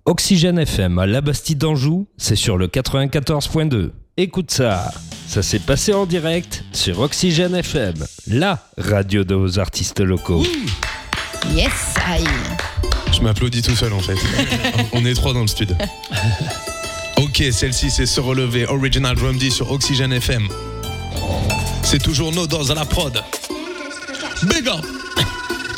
Oxygène FM à La Bastide d'Anjou, c'est sur le 94.2. Écoute ça, ça s'est passé en direct sur Oxygène FM, la radio de vos artistes locaux. Yes, aïe. Je m'applaudis tout seul en fait. On est trois dans le studio. Ok, celle-ci c'est Se Relever, Original Drum D sur Oxygène FM. C'est toujours nos doses à la prod. Big up!